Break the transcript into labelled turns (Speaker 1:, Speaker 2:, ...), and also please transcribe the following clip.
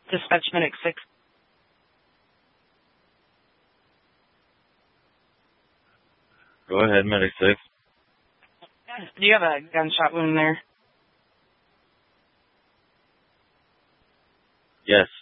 Speaker 1: Dispatch Medic 6.
Speaker 2: Go ahead, Medic 6.
Speaker 1: Do you have a gunshot wound there?
Speaker 2: Yes.